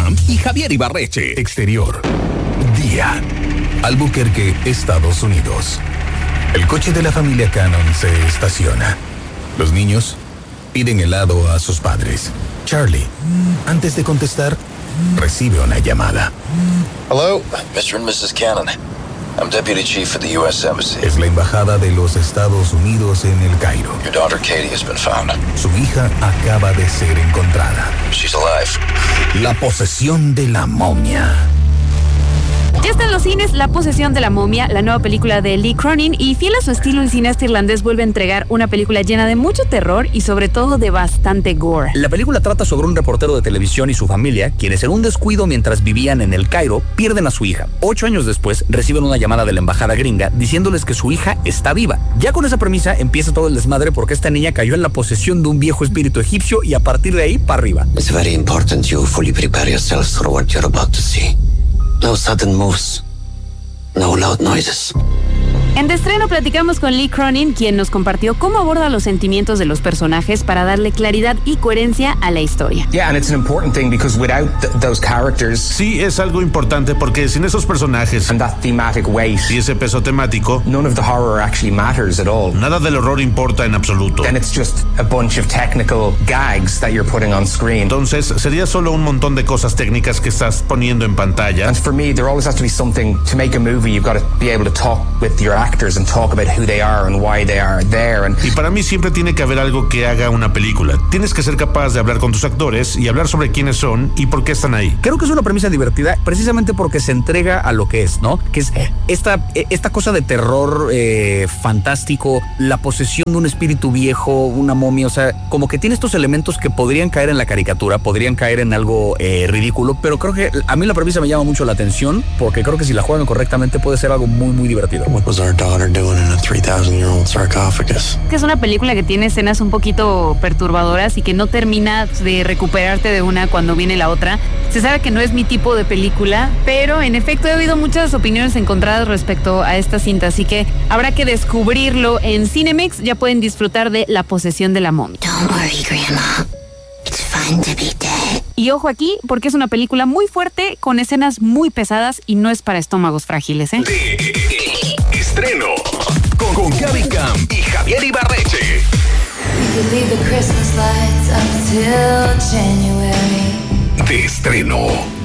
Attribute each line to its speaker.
Speaker 1: Camp y Javier Ibarreche.
Speaker 2: Exterior. Día. Albuquerque, Estados Unidos. El coche de la familia Cannon se estaciona. Los niños piden helado a sus padres. Charlie, antes de contestar, recibe una llamada.
Speaker 3: Hello, Mr. and Mrs. Cannon. I'm Deputy Chief of the U.S. Embassy.
Speaker 2: Es la embajada de los Estados Unidos en El Cairo.
Speaker 3: Your daughter Katie has been found.
Speaker 2: Su hija acaba de ser encontrada.
Speaker 3: She's alive.
Speaker 2: La posesión de la momia.
Speaker 4: Ya está en los cines La posesión de la momia, la nueva película de Lee Cronin, y fiel a su estilo, el cineasta irlandés vuelve a entregar una película llena de mucho terror y sobre todo de bastante gore.
Speaker 5: La película trata sobre un reportero de televisión y su familia, quienes en un descuido mientras vivían en El Cairo, pierden a su hija. 8 años después, reciben una llamada de la embajada gringa diciéndoles que su hija está viva. Ya con esa premisa empieza todo el desmadre porque esta niña cayó en la posesión de un viejo espíritu egipcio y a partir de ahí para arriba.
Speaker 6: It's very important you fully prepare yourselves for what you're about to see. No sudden moves. No loud noises.
Speaker 4: En De Estreno platicamos con Lee Cronin, quien nos compartió cómo aborda los sentimientos de los personajes para darle claridad y coherencia a la historia.
Speaker 7: Yeah, and it's an important thing because without those characters,
Speaker 8: sí, es algo importante porque sin esos personajes
Speaker 7: and that thematic weight
Speaker 8: y ese peso temático,
Speaker 7: none of the horror actually matters at all.
Speaker 8: Nada del horror importa en absoluto.
Speaker 7: Then it's just a bunch of technical gags that you're putting on screen.
Speaker 8: Entonces sería solo un montón de cosas técnicas que estás poniendo en pantalla.
Speaker 7: And for me, there always has to be something to make a movie. You've got to be able to talk with your actors and talk about who they are and why they are there.
Speaker 8: Y para mí siempre tiene que haber algo que haga una película. Tienes que ser capaz de hablar con tus actores y hablar sobre quiénes son y por qué están ahí.
Speaker 5: Creo que es una premisa divertida precisamente porque se entrega a lo que es, ¿no? Que es esta cosa de terror fantástico, la posesión de un espíritu viejo, una momia, o sea, como que tiene estos elementos que podrían caer en la caricatura, podrían caer en algo ridículo, pero creo que a mí la premisa me llama mucho la atención porque creo que si la juegan correctamente puede ser algo muy, muy divertido.
Speaker 6: What was our daughter doing in a 3,000-year-old sarcophagus?
Speaker 4: Que es una película que tiene escenas un poquito perturbadoras y que no termina de recuperarte de una cuando viene la otra. Se sabe que no es mi tipo de película, pero en efecto he oído muchas opiniones encontradas respecto a esta cinta, así que habrá que descubrirlo en Cinemex. Ya pueden disfrutar de La posesión de la momia.
Speaker 9: Don't worry, Grandma. It's fun to be dead.
Speaker 4: Y ojo aquí, porque es una película muy fuerte, con escenas muy pesadas y no es para estómagos frágiles, ¿eh?
Speaker 1: De Estreno con Gaby Camp y Javier Ibarreche. De Estreno.